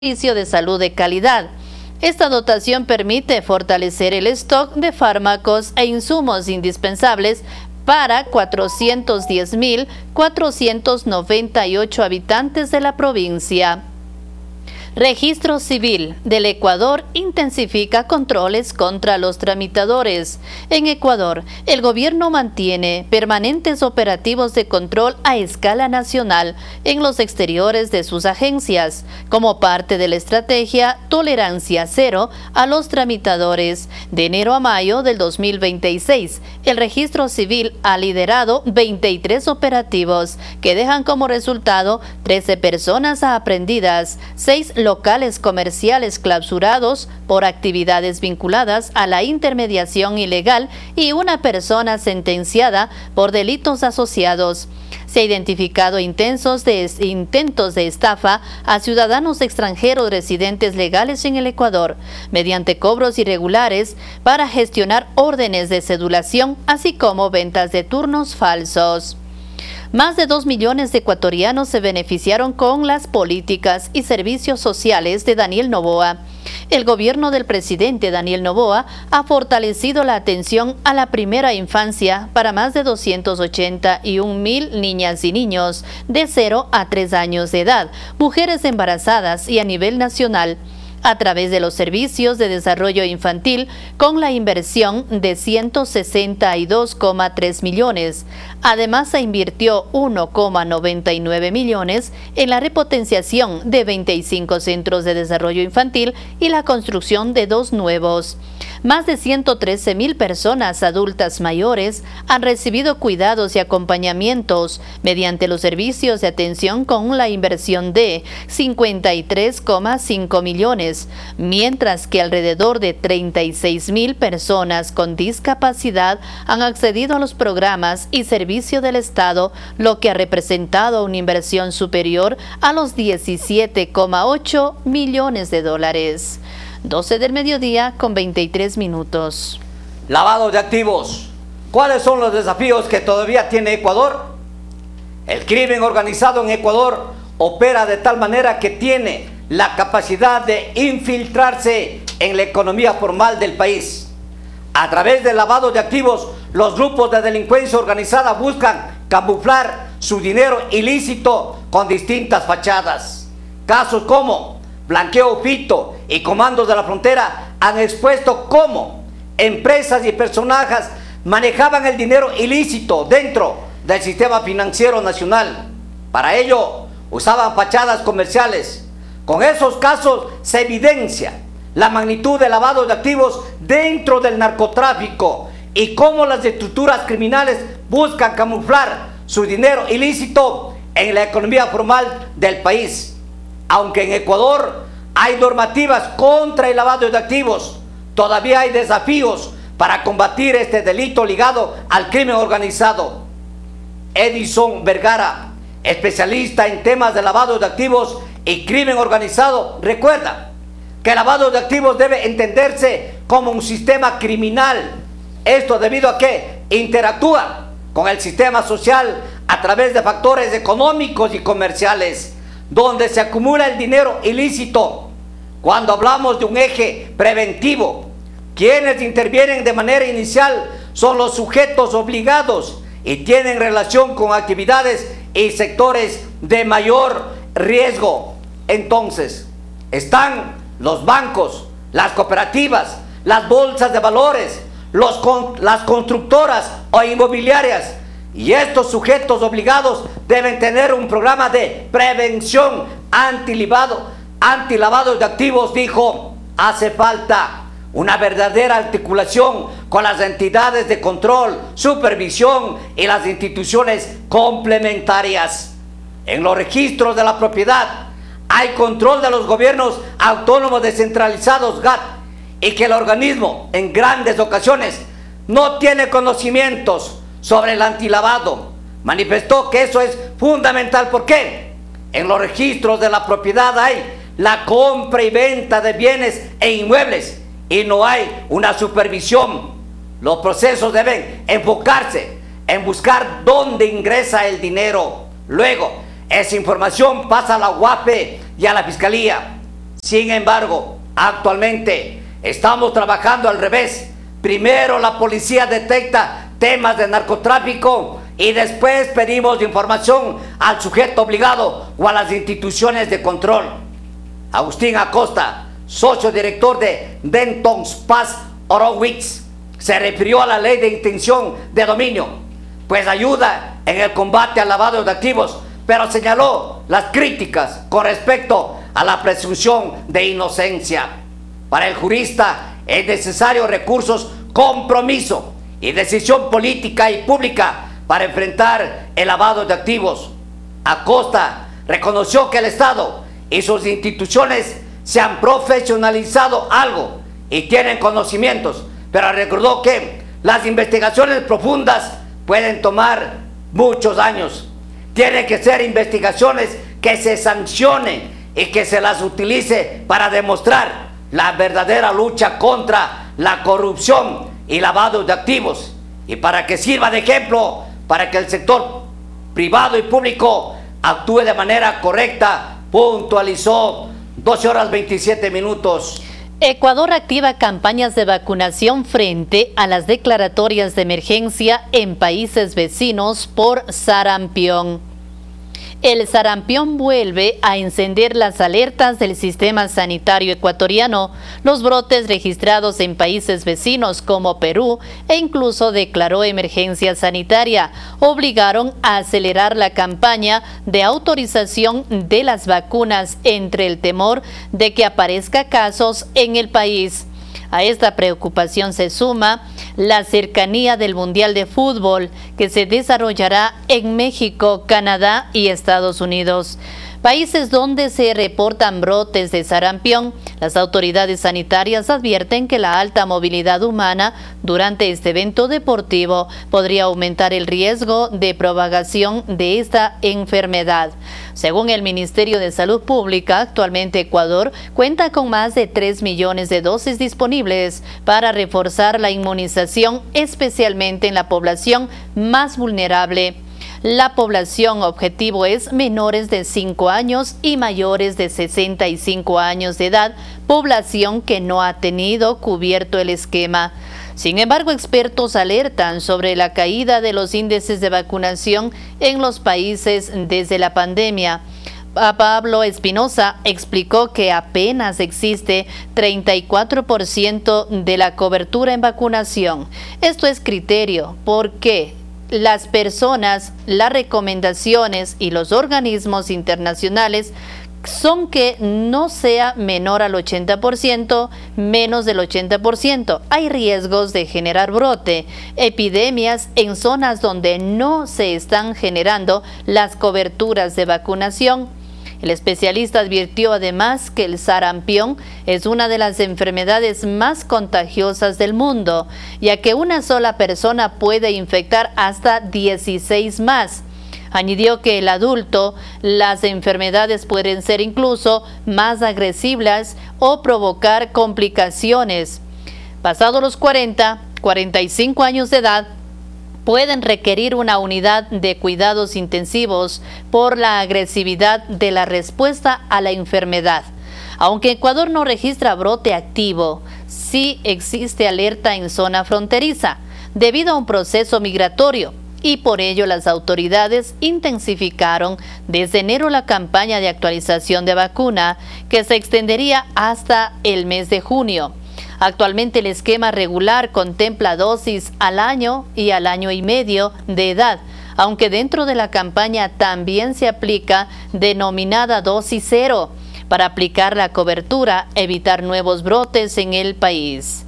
servicio de salud de calidad. Esta dotación permite fortalecer el stock de fármacos e insumos indispensables para 410.498 habitantes de la provincia. Registro Civil del Ecuador intensifica controles contra los tramitadores. En Ecuador, el gobierno mantiene permanentes operativos de control a escala nacional en los exteriores de sus agencias, como parte de la estrategia Tolerancia Cero a los tramitadores. De enero a mayo del 2026, el Registro Civil ha liderado 23 operativos que dejan como resultado 13 personas aprehendidas, 6 locales comerciales clausurados por actividades vinculadas a la intermediación ilegal y una persona sentenciada por delitos asociados. Se ha identificado intentos de estafa a ciudadanos extranjeros residentes legales en el Ecuador, mediante cobros irregulares para gestionar órdenes de cedulación, así como ventas de turnos falsos. Más de 2 millones de ecuatorianos se beneficiaron con las políticas y servicios sociales de Daniel Noboa. El gobierno del presidente Daniel Noboa ha fortalecido la atención a la primera infancia para más de 281.000 niñas y niños de 0 a 3 años de edad, mujeres embarazadas y a nivel nacional, a través de los servicios de desarrollo infantil con la inversión de 162,3 millones. Además, se invirtió 1,99 millones en la repotenciación de 25 centros de desarrollo infantil y la construcción de 2 nuevos. Más de 113.000 personas adultas mayores han recibido cuidados y acompañamientos mediante los servicios de atención con la inversión de 53,5 millones, mientras que alrededor de 36.000 personas con discapacidad han accedido a los programas y servicios del Estado, lo que ha representado una inversión superior a los 17,8 millones de dólares. 12 del mediodía con 23 minutos. Lavado de activos. ¿Cuáles son los desafíos que todavía tiene Ecuador? El crimen organizado en Ecuador opera de tal manera que tiene la capacidad de infiltrarse en la economía formal del país. A través del lavado de activos, los grupos de delincuencia organizada buscan camuflar su dinero ilícito con distintas fachadas. Casos como Blanqueo Fito y Comandos de la Frontera han expuesto cómo empresas y personajes manejaban el dinero ilícito dentro del sistema financiero nacional. Para ello, usaban fachadas comerciales. Con esos casos se evidencia la magnitud de lavado de activos dentro del narcotráfico y cómo las estructuras criminales buscan camuflar su dinero ilícito en la economía formal del país. Aunque en Ecuador hay normativas contra el lavado de activos, todavía hay desafíos para combatir este delito ligado al crimen organizado. Edison Vergara, especialista en temas de lavado de activos y crimen organizado, recuerda que el lavado de activos debe entenderse como un sistema criminal. Esto debido a que interactúa con el sistema social a través de factores económicos y comerciales, donde se acumula el dinero ilícito. Cuando hablamos de un eje preventivo, quienes intervienen de manera inicial son los sujetos obligados y tienen relación con actividades y sectores de mayor riesgo. Entonces, están los bancos, las cooperativas, las bolsas de valores, las constructoras o inmobiliarias. Y estos sujetos obligados deben tener un programa de prevención antilavado de activos, dijo. Hace falta una verdadera articulación con las entidades de control, supervisión y las instituciones complementarias. En los registros de la propiedad hay control de los gobiernos autónomos descentralizados GAT y que el organismo en grandes ocasiones no tiene conocimientos sobre el antilavado. Manifestó que eso es fundamental. ¿Por qué? En los registros de la propiedad hay la compra y venta de bienes e inmuebles y no hay una supervisión. Los procesos deben enfocarse en buscar dónde ingresa el dinero. Luego, esa información pasa a la UAPE y a la Fiscalía. Sin embargo, actualmente estamos trabajando al revés. Primero la policía detecta temas de narcotráfico y después pedimos información al sujeto obligado o a las instituciones de control. Agustín Acosta, socio director de Denton Paz Horowitz, se refirió a la ley de intención de dominio, pues ayuda en el combate al lavado de activos, pero señaló las críticas con respecto a la presunción de inocencia. Para el jurista es necesario recursos, compromiso y decisión política y pública para enfrentar el lavado de activos. Acosta reconoció que el Estado y sus instituciones se han profesionalizado algo y tienen conocimientos, pero recordó que las investigaciones profundas pueden tomar muchos años. Tienen que ser investigaciones que se sancionen y que se las utilice para demostrar la verdadera lucha contra la corrupción y lavado de activos, y para que sirva de ejemplo para que el sector privado y público actúe de manera correcta, puntualizó. 12:27. Ecuador activa campañas de vacunación frente a las declaratorias de emergencia en países vecinos por sarampión. El sarampión vuelve a encender las alertas del sistema sanitario ecuatoriano. Los brotes registrados en países vecinos como Perú e incluso declaró emergencia sanitaria obligaron a acelerar la campaña de autorización de las vacunas entre el temor de que aparezca casos en el país. A esta preocupación se suma la cercanía del Mundial de Fútbol que se desarrollará en México, Canadá y Estados Unidos. Países donde se reportan brotes de sarampión, las autoridades sanitarias advierten que la alta movilidad humana durante este evento deportivo podría aumentar el riesgo de propagación de esta enfermedad. Según el Ministerio de Salud Pública, actualmente Ecuador cuenta con más de 3 millones de dosis disponibles para reforzar la inmunización, especialmente en la población más vulnerable. La población objetivo es menores de 5 años y mayores de 65 años de edad, población que no ha tenido cubierto el esquema. Sin embargo, expertos alertan sobre la caída de los índices de vacunación en los países desde la pandemia. Pablo Espinosa explicó que apenas existe 34% de la cobertura en vacunación. Esto es criterio porque las personas, las recomendaciones y los organismos internacionales son que no sea menor al 80%, menos del 80%. Hay riesgos de generar brote, epidemias en zonas donde no se están generando las coberturas de vacunación. El especialista advirtió además que el sarampión es una de las enfermedades más contagiosas del mundo, ya que una sola persona puede infectar hasta 16 más. Añadió que el adulto, las enfermedades pueden ser incluso más agresivas o provocar complicaciones. Pasados los 45 años de edad, pueden requerir una unidad de cuidados intensivos por la agresividad de la respuesta a la enfermedad. Aunque Ecuador no registra brote activo, sí existe alerta en zona fronteriza debido a un proceso migratorio y por ello las autoridades intensificaron desde enero la campaña de actualización de vacuna que se extendería hasta el mes de junio. Actualmente el esquema regular contempla dosis al año y al año y medio de edad, aunque dentro de la campaña también se aplica denominada dosis cero para aplicar la cobertura, evitar nuevos brotes en el país.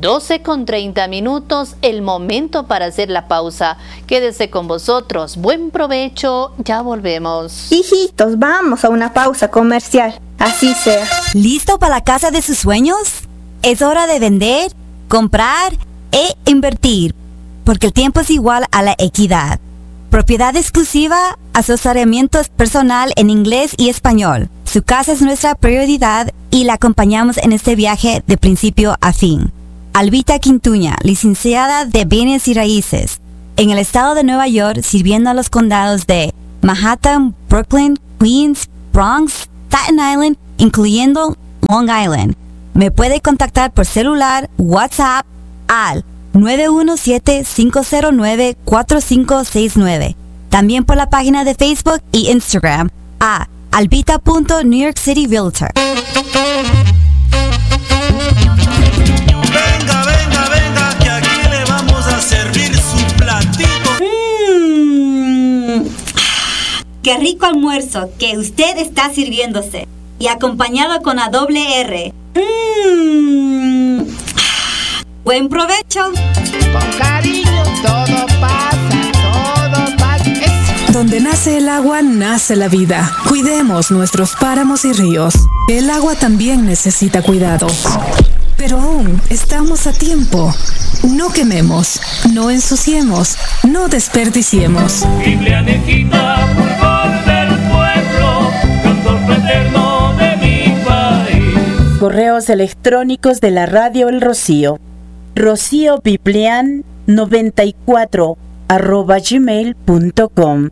12:30, el momento para hacer la pausa. Quédese con vosotros. Buen provecho, ya volvemos. Hijitos, vamos a una pausa comercial. Así sea. ¿Listo para la casa de sus sueños? Es hora de vender, comprar e invertir, porque el tiempo es igual a la equidad. Propiedad exclusiva, asesoramiento personal en inglés y español. Su casa es nuestra prioridad y la acompañamos en este viaje de principio a fin. Albita Quintuña, licenciada de Bienes y Raíces, en el estado de Nueva York, sirviendo a los condados de Manhattan, Brooklyn, Queens, Bronx, Staten Island, incluyendo Long Island. Me puede contactar por celular, WhatsApp al 917-509-4569. También por la página de Facebook y Instagram a albita.newyorkcityrealtor. Venga, venga, venga, que aquí le vamos a servir su platito. ¡Qué rico almuerzo que usted está sirviéndose! Y acompañado con la doble R. ¡Buen provecho! Con cariño, todo pasa. Donde nace el agua, nace la vida. Cuidemos nuestros páramos y ríos. El agua también necesita cuidados. Pero aún estamos a tiempo. No quememos, no ensuciemos, no desperdiciemos. Biblianejita, fulgor del pueblo, cantor fraterno de mi país. Correos electrónicos de la radio El Rocío. rociobiblian94@gmail.com.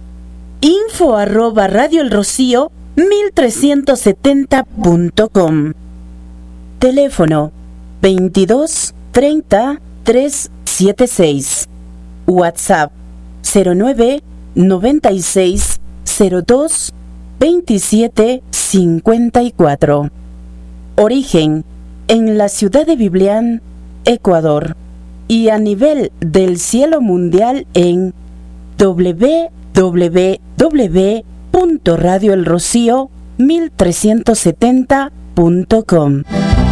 info@radioelrocío1370.com. Teléfono 22 30 376. WhatsApp 09 96 02 27 54. Origen en la ciudad de Biblián, Ecuador, y a nivel del cielo mundial en www.radioelrocío1370.com.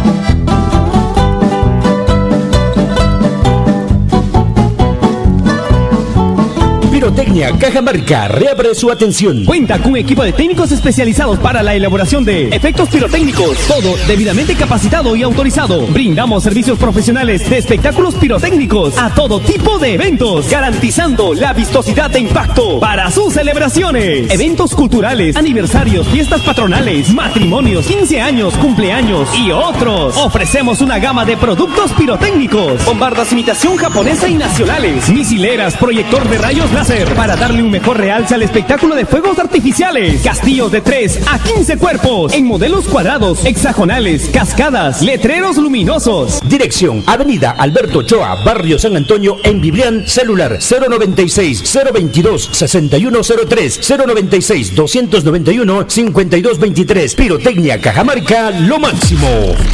Pirotecnia Cajamarca reabre su atención. Cuenta con un equipo de técnicos especializados para la elaboración de efectos pirotécnicos. Todo debidamente capacitado y autorizado. Brindamos servicios profesionales de espectáculos pirotécnicos a todo tipo de eventos, garantizando la vistosidad de impacto para sus celebraciones. Eventos culturales, aniversarios, fiestas patronales, matrimonios, 15 años, cumpleaños y otros. Ofrecemos una gama de productos pirotécnicos, bombardas imitación japonesa y nacionales, misileras, proyector de rayos láser para darle un mejor realce al espectáculo de fuegos artificiales, castillos de 3 a 15 cuerpos en modelos cuadrados, hexagonales, cascadas, letreros luminosos. Dirección: Avenida Alberto Ochoa, Barrio San Antonio, en Biblián. Celular 096-022-6103, 096-291-5223. Pirotecnia Cajamarca, lo máximo.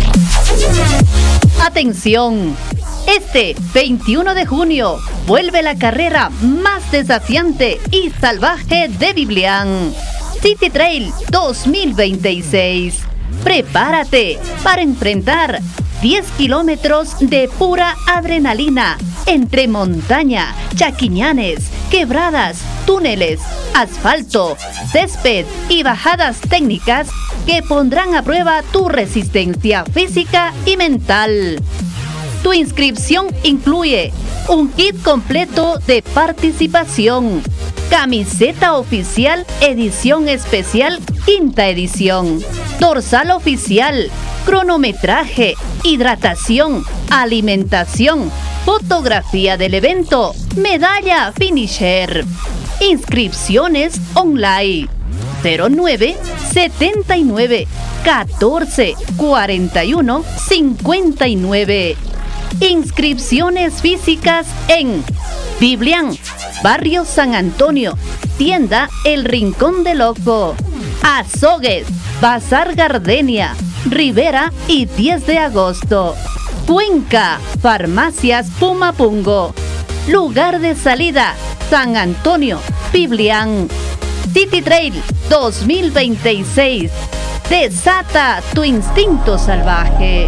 Atención. Este 21 de junio vuelve la carrera más desafiante y salvaje de Biblián, City Trail 2026. Prepárate para enfrentar 10 kilómetros de pura adrenalina entre montaña, chaquiñanes, quebradas, túneles, asfalto, césped y bajadas técnicas que pondrán a prueba tu resistencia física y mental. Tu inscripción incluye un kit completo de participación, camiseta oficial edición especial 5ª edición, dorsal oficial, cronometraje, hidratación, alimentación, fotografía del evento, medalla finisher. Inscripciones online 09 79 14 41 59. Inscripciones físicas en Biblián, Barrio San Antonio, Tienda El Rincón del Ojo, Azogues, Bazar Gardenia, Rivera y 10 de agosto. Cuenca, Farmacias Pumapungo. Lugar de salida, San Antonio, Biblián. City Trail 2026. Desata tu instinto salvaje.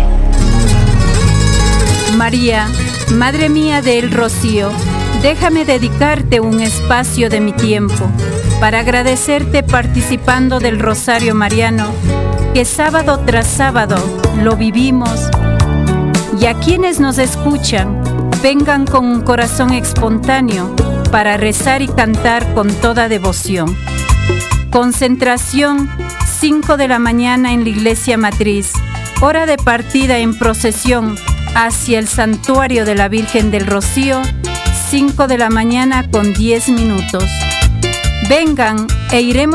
María, Madre mía del Rocío, déjame dedicarte un espacio de mi tiempo para agradecerte participando del Rosario Mariano, que sábado tras sábado lo vivimos, y a quienes nos escuchan, vengan con un corazón espontáneo para rezar y cantar con toda devoción. Concentración 5 de la mañana en la iglesia matriz, hora de partida en procesión hacia el santuario de la Virgen del Rocío, 5 de la mañana con 10 minutos. Vengan e iremos